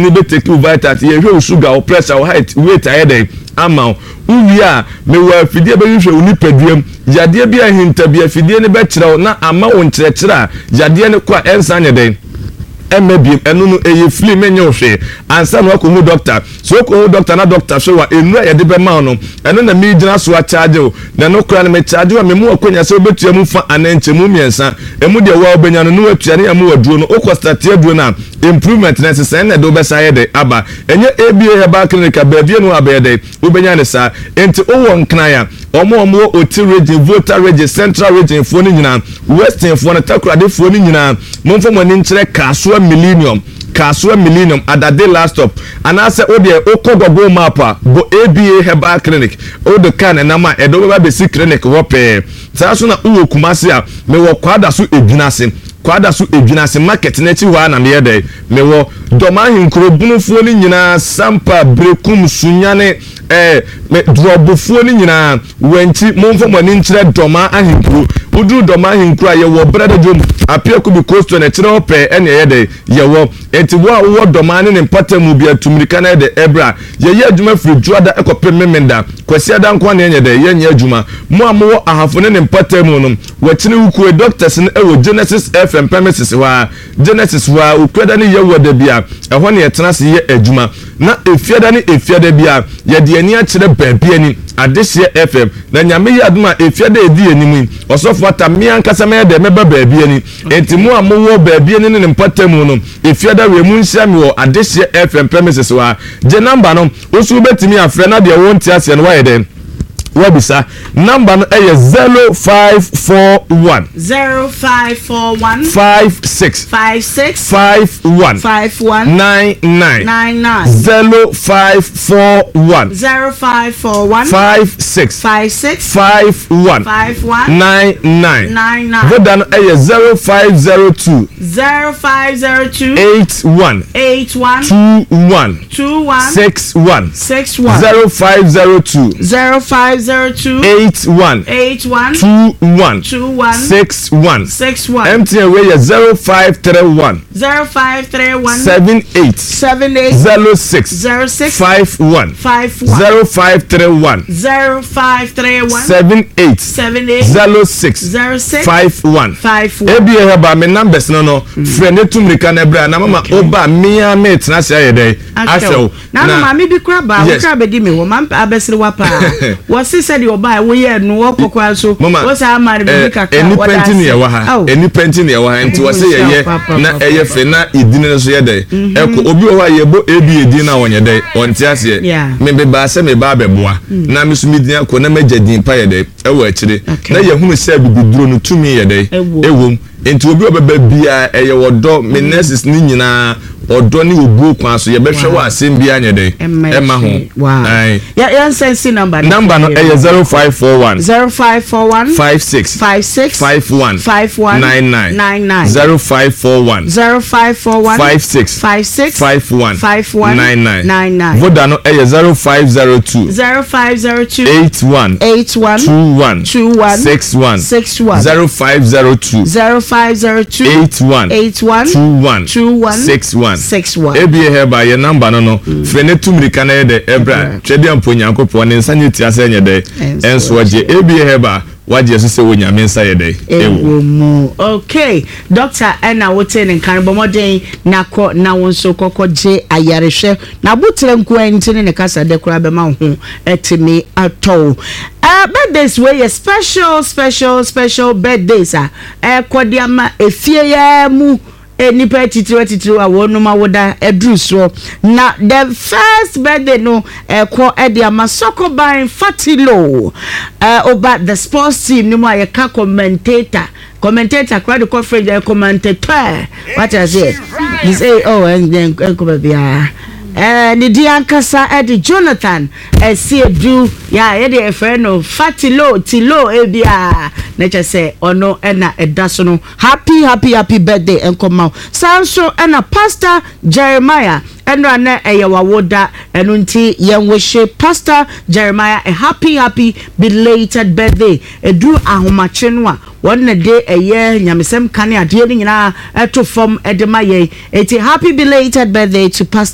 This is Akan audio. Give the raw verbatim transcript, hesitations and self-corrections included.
ni be take vitamins ye hwe sugar or pressure or height weight ayede ama uwi a me wa fidie be hwe uni paduam yade bia hinta bia fidie ne be kire na ama wo nkire kire a yade ne kwa ensa nyeden emebiem enu no eye fli menye ohwe ansa no akomu doctor so akomu doctor na doctor so wa enu a yede be ma no enu na me gyina so a charge o na no kura na me charge wa me mu akonya so betua mu fa ananche mu miensa emu de wa obenya no no atua ne amu waduro no okostati aduro na improvement na se na do be sa yede aba enye A B A Herbal Clinic abia no abede obenya ne sa enti owo nkran ya omo omo oti region Volta region Central region fo ni nyina Western fo na takurade fo ni nyina momfo mo ni nkire kaso millennium Kasua Millennium at that day last stop and I said oh dear Okogo mapa go A B A Herbal Clinic oh the can and nama edo be basic clinic wope sa so na uwo kumase a me wo kwada so edwinase kwada so edwinase market na chi wa na me yede me wo doma hinkro bunufuo ni nyina sampa brekum sunyane eh me drobofuo ni nyina wanchi momfo mani nkire doma ahinkro udu doma ahinkro a ye wo brada jom apia ku bi coast na kire ope ene yede ye wo enti wo wo doma ne mpatamu bia tumrika na yede ebra ye ye adwuma firi juada ekope memenda kwasi ada nko na yede ye nya adwuma mo amwo ahafo ne mpatamu no wachine wuku doctors ne ewo Genesis F M premises wa Genesis wa ukweda ne ye wo da bia eho ne yetena se ye adwuma na efiada ne efiada bia ye de ani a kire baabia ni adehye F M na nyame ye aduma efiada edi enimu osofo atammi ankasa me de meba baabia ni enti mo amwo baabia ni ne mpatamu no efiada we mu nsia me wo adehye F M premises wa je number no osu betimi afre na de wonti ase no wa ye den wabisa number no eh zero five four one zero five four one five six five six five one five one nine nine nine nine zero five four one zero five four one five six five six five one five one nine nine nine nine voda no eh zero five zero two zero five zero two eight one eight one two one two one six one six one zero five zero two zero five zero two eight one eight one two one two one six one six one M T N way zero five three one zero five three one seven eight seven eight zero six zero six five one five one zero five three one zero five three one seven eight seven eight zero six zero six five one five one. A B A Herbal me numbers no no friend tumrika na bra na mama oba mia me tena se ayede ahwew na na mama bi kura ba wo kura be di me wo man abesere wa pa wo se se de oba wo ye no wo kokwa so wo sa amare bi kaka eni penti ne wa ha eni penti ne wa ha nti wo se ye ye na eye fe na idine no so ye de eko obi wo ha ye bo A B A di na wonye de onti ase me be ba se me ba beboa na me so mi din akọ na magedin pa ye de e wo akire na ye hunu se bibiduro no tumi ye de ewom enti obi obeba bia eye wodo me nurses ni nyina odo ni obu kwa so ye behwe wa asem bia anye de ema ho ai ya ya sense number number no eye zero five four one zero five four one five six five six five one five one nine nine nine nine zero five four one zero five four one five six five six five one five one nine nine nine nine voda no eye zero five zero two zero five zero two eight one eight one two one two one six one six one zero five zero two zero five zero two eight one eight one two one two one six one six one A B A Herbal ye number no no frene tumrika na ye de ebra twede amponyankopon ne nsa nyeti ase nye de enso waje A B A Herbal waje so se wonya mensa ye de ewo mu okay doctor ena wote ne kan bomoden na ko na wonso kokoje ayarehwe na butre nko antini ne kasa de kura be ma ho etimi ato uh birthdays wey special special special birthdays ah e kodiama efie ya mu enipa titiro titiro awonuma woda edruso na the first birthday no eko ede amasoko ban fatilo uh over the sports team ni mo ayeka commentator commentator crowd conference the commentator what is it he say oh and then enko bia eh ni di ankasa ede Jonathan esiedu ya ye de friend no fatilo tilo ebia na che say ono ena edaso no happy happy happy birthday enkoma sanso ena pastor Jeremiah eno na eyewawoda eno nti yenwehye pastor Jeremiah a happy happy belated birthday edu ahomache no a wonna de eye nyamesem kane ade ni nyina eto form edema ye eti happy belated birthday to pastor